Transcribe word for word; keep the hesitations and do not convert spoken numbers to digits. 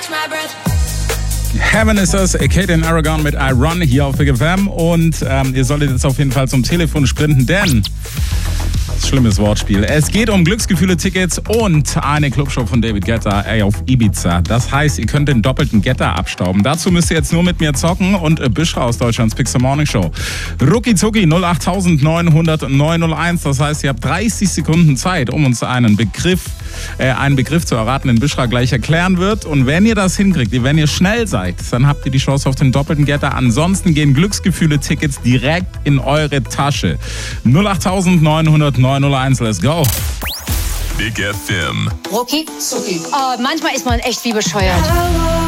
Heaven ist das, Kate and Aragon mit I Run hier auf Big F M und ähm, ihr solltet jetzt auf jeden Fall zum Telefon sprinten, denn schlimmes Wortspiel. Es geht um Glücksgefühle-Tickets und eine Clubshow von David Guetta ey, auf Ibiza. Das heißt, ihr könnt den doppelten Guetta abstauben. Dazu müsst ihr jetzt nur mit mir zocken und äh, Bishra aus Deutschlands Pixel Morning Show. Rucki zucki null acht neun null null neun null eins. Das heißt, ihr habt dreißig Sekunden Zeit, um uns einen Begriff, äh, einen Begriff zu erraten, den Bishra gleich erklären wird. Und wenn ihr das hinkriegt, wenn ihr schnell seid, dann habt ihr die Chance auf den doppelten Guetta. Ansonsten gehen Glücksgefühle-Tickets direkt in eure Tasche. null acht neun null null neun null eins, let's go. Big F M. Rucki zucki. Oh, manchmal ist man echt wie bescheuert.